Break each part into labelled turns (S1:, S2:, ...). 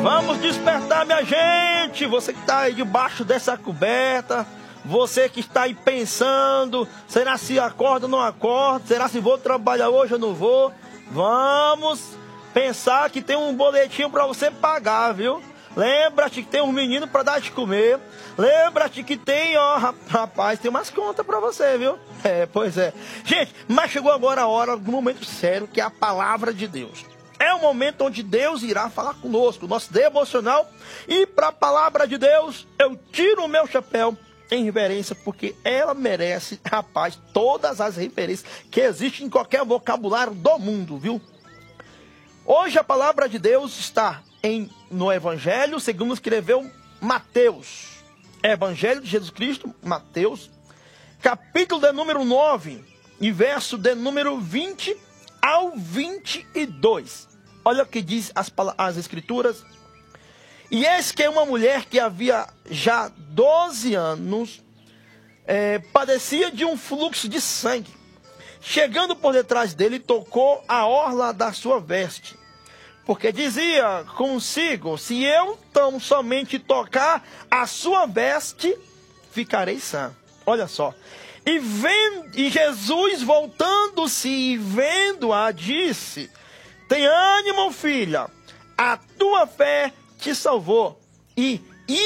S1: Vamos despertar, minha gente. Você que está aí debaixo dessa coberta, você que está aí pensando, será se acorda ou não acorda? Será se vou trabalhar hoje ou não vou? Vamos pensar que tem um boletim para você pagar, viu? Lembra-te que tem um menino para dar de comer. Lembra-te que tem, rapaz, tem umas contas para você, viu? Pois é. Gente, mas chegou agora a hora do momento sério, que é a palavra de Deus. É o momento onde Deus irá falar conosco, nosso devocional. E para a palavra de Deus, eu tiro o meu chapéu em reverência, porque ela merece, rapaz, todas as referências que existem em qualquer vocabulário do mundo, viu? Hoje a palavra de Deus está no Evangelho, segundo escreveu Mateus. Evangelho de Jesus Cristo, Mateus, capítulo de número 9, e verso de número 20 ao 22. Olha o que diz as escrituras. E eis que uma mulher que havia já 12 anos, padecia de um fluxo de sangue. Chegando por detrás dele, tocou a orla da sua veste. Porque dizia consigo, se eu tão somente tocar a sua veste, ficarei sã. Olha só. E Jesus, voltando-se e vendo-a, disse: tem ânimo, filha, a tua fé te salvou. E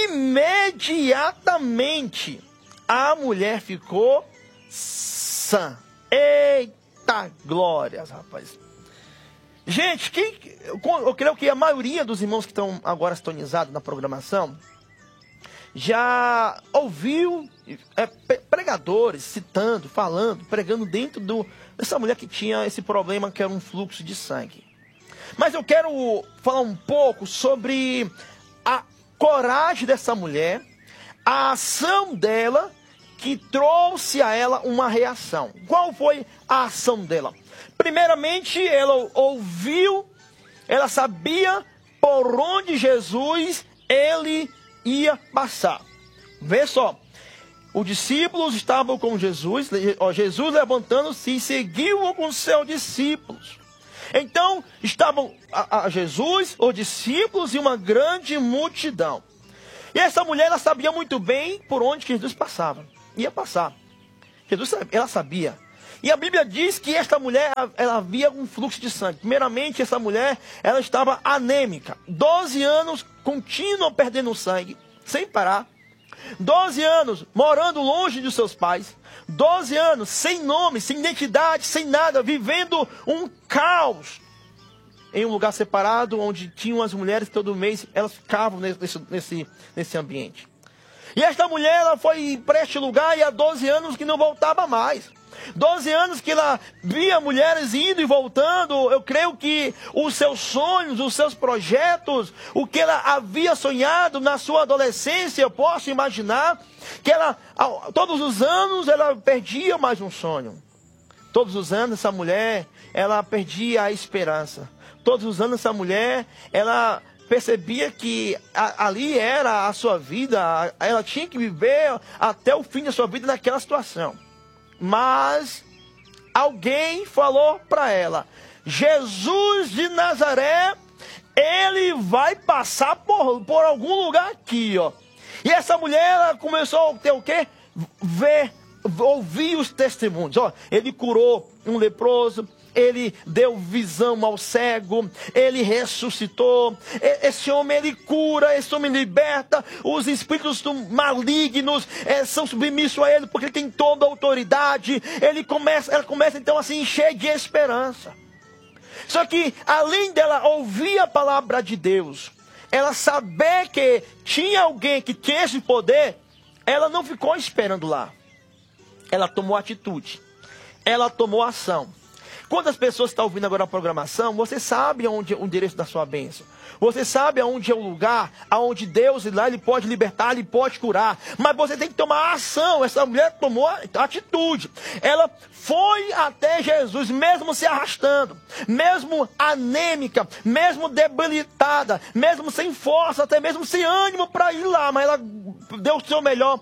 S1: imediatamente a mulher ficou sã. Eita glórias, rapaz. Gente, eu creio que a maioria dos irmãos que estão agora sintonizados na programação já ouviu pregadores citando, falando, pregando dentro dessa mulher que tinha esse problema, que era um fluxo de sangue. Mas eu quero falar um pouco sobre a coragem dessa mulher, a ação dela, que trouxe a ela uma reação. Qual foi a ação dela? Primeiramente, ela ouviu, ela sabia por onde Jesus ele ia passar. Vê só, os discípulos estavam com Jesus, Jesus levantando-se e seguiu com seus discípulos. Então, estavam Jesus, os discípulos e uma grande multidão. E essa mulher, ela sabia muito bem por onde Jesus passava. Ia passar. Ela sabia. E a Bíblia diz que esta mulher, ela havia um fluxo de sangue. Primeiramente, essa mulher, ela estava anêmica. 12 anos contínuo perdendo sangue, sem parar. 12 anos morando longe dos seus pais. 12 anos sem nome, sem identidade, sem nada, vivendo um caos. Em um lugar separado, onde tinham as mulheres todo mês, elas ficavam nesse ambiente. E esta mulher, ela foi para este lugar e há 12 anos que não voltava mais. 12 anos que ela via mulheres indo e voltando. Eu creio que os seus sonhos, os seus projetos, o que ela havia sonhado na sua adolescência, eu posso imaginar que ela, todos os anos, ela perdia mais um sonho. Todos os anos essa mulher, ela perdia a esperança. Todos os anos essa mulher, ela percebia que ali era a sua vida, ela tinha que viver até o fim da sua vida naquela situação. Mas alguém falou para ela: Jesus de Nazaré, ele vai passar por algum lugar aqui, ó. E essa mulher, ela começou a ter o quê? Ouvir os testemunhos. Ó, ele curou um leproso, ele deu visão ao cego, ele ressuscitou, esse homem ele cura, esse homem liberta, os espíritos malignos são submissos a ele, porque ele tem toda a autoridade. Ela começa então a se encher de esperança. Só que além dela ouvir a palavra de Deus, ela saber que tinha alguém que tinha esse poder, ela não ficou esperando lá. Ela tomou atitude, ela tomou ação. Quantas pessoas estão ouvindo agora a programação, você sabe onde é o endereço da sua bênção. Você sabe aonde é o lugar, aonde Deus lá, ele pode libertar, ele pode curar. Mas você tem que tomar ação. Essa mulher tomou atitude. Ela foi até Jesus, mesmo se arrastando, mesmo anêmica, mesmo debilitada, mesmo sem força, até mesmo sem ânimo para ir lá. Mas ela deu o seu melhor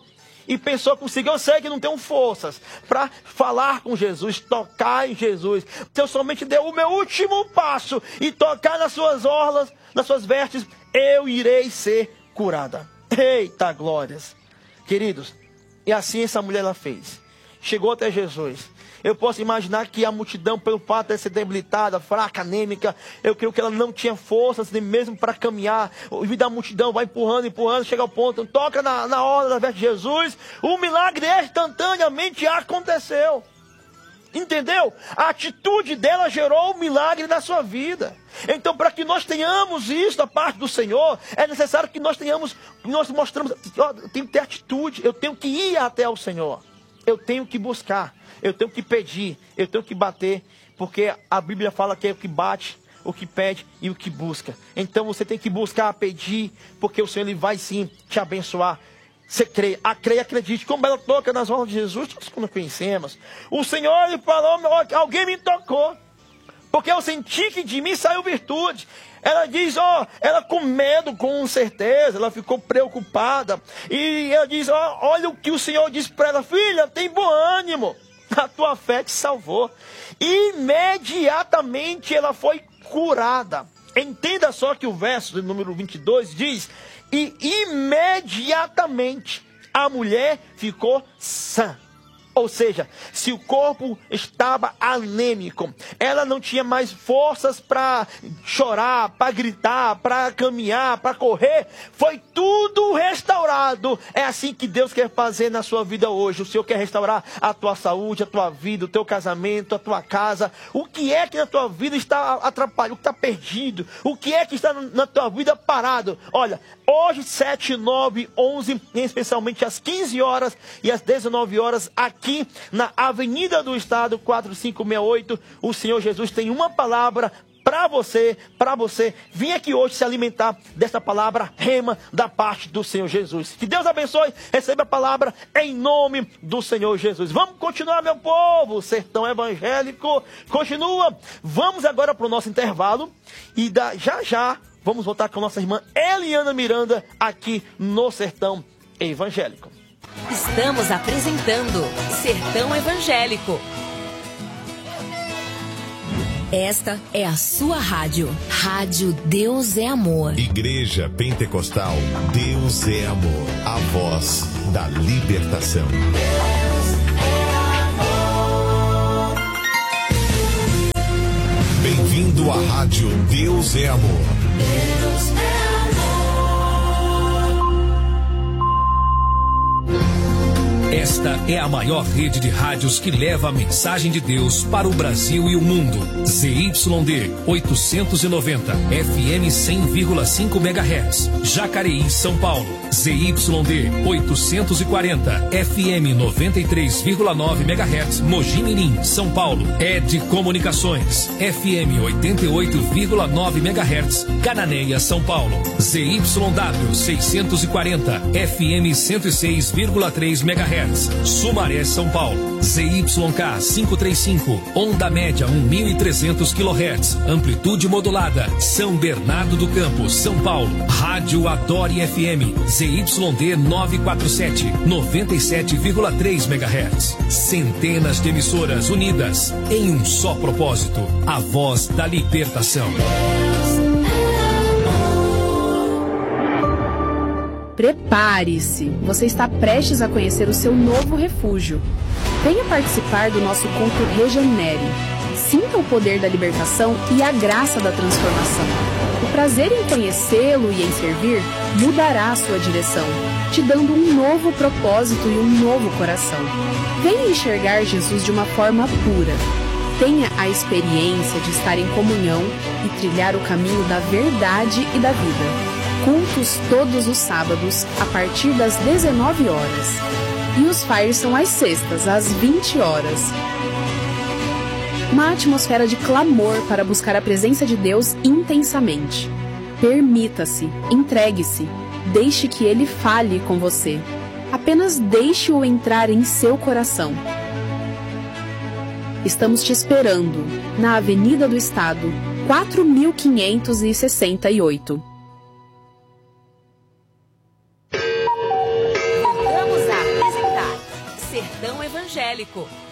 S1: e pensou consigo, eu sei que não tenho forças para falar com Jesus, tocar em Jesus. Se eu somente der o meu último passo e tocar nas suas orlas, nas suas vestes, eu irei ser curada. Eita glórias! Queridos, e assim essa mulher ela fez. Chegou até Jesus. Eu posso imaginar que a multidão, pelo fato de ser debilitada, fraca, anêmica, eu creio que ela não tinha forças nem mesmo para caminhar. O vídeo da multidão vai empurrando, chega ao ponto, toca na hora da veste de Jesus. O milagre instantaneamente aconteceu. Entendeu? A atitude dela gerou um milagre na sua vida. Então, para que nós tenhamos isso da parte do Senhor, é necessário que nós mostramos, eu tenho que ter atitude, eu tenho que ir até o Senhor. Eu tenho que buscar, eu tenho que pedir, eu tenho que bater, porque a Bíblia fala que é o que bate, o que pede e o que busca. Então você tem que buscar, pedir, porque o Senhor ele vai sim te abençoar. Você crê, acredite, como ela toca nas mãos de Jesus, nós não conhecemos. O Senhor ele falou, alguém me tocou, porque eu senti que de mim saiu virtude. Ela diz, ela com medo, com certeza, ela ficou preocupada. E ela diz, olha o que o Senhor disse para ela, filha, tem bom ânimo, a tua fé te salvou. Imediatamente ela foi curada. Entenda só que o verso de número 22 diz, e imediatamente a mulher ficou sã. Ou seja, se o corpo estava anêmico, ela não tinha mais forças para chorar, para gritar, para caminhar, para correr, foi tudo restaurado. É assim que Deus quer fazer na sua vida hoje. O Senhor quer restaurar a tua saúde, a tua vida, o teu casamento, a tua casa. O que é que na tua vida está atrapalhado, o que está perdido? O que é que está na tua vida parado? Olha, hoje 7, 9, 11, especialmente às 15 horas e às 19 horas, aqui na Avenida do Estado 4568, o Senhor Jesus tem uma palavra para você. Vim aqui hoje se alimentar dessa palavra rema da parte do Senhor Jesus. Que Deus abençoe, receba a palavra em nome do Senhor Jesus. Vamos continuar, meu povo, Sertão Evangélico continua. Vamos agora para o nosso intervalo e já vamos voltar com a nossa irmã Eliana Miranda aqui no Sertão Evangélico.
S2: Estamos apresentando Sertão Evangélico. Esta é a sua rádio. Rádio Deus é Amor.
S3: Igreja Pentecostal Deus é Amor. A voz da libertação.
S4: Deus é amor.
S3: Bem-vindo à rádio Deus é Amor.
S4: Deus é amor.
S5: Esta é a maior rede de rádios que leva a mensagem de Deus para o Brasil e o mundo. ZYD 890, FM 100,5 MHz, Jacareí, São Paulo. ZYD 840, FM 93,9 MHz, Mogi Mirim, São Paulo. ED Comunicações, FM 88,9 MHz, Cananéia, São Paulo. ZYW 640, FM 106,3 MHz. Sumaré, São Paulo. ZYK 535, onda média 1.300 kHz, amplitude modulada, São Bernardo do Campo, São Paulo. Rádio Adore FM, ZYD 947, 97,3 MHz. Centenas de emissoras unidas em um só propósito, a voz da libertação.
S6: Prepare-se, você está prestes a conhecer o seu novo refúgio. Venha participar do nosso culto Regenere. Sinta o poder da libertação e a graça da transformação. O prazer em conhecê-lo e em servir mudará a sua direção, te dando um novo propósito e um novo coração. Venha enxergar Jesus de uma forma pura. Tenha a experiência de estar em comunhão e trilhar o caminho da verdade e da vida. Cultos todos os sábados, a partir das 19 horas. E os fires são às sextas, às 20 horas. Uma atmosfera de clamor para buscar a presença de Deus intensamente. Permita-se, entregue-se, deixe que Ele fale com você. Apenas deixe-o entrar em seu coração. Estamos te esperando, na Avenida do Estado, 4568.
S2: Voltamos a apresentar
S7: evangélico.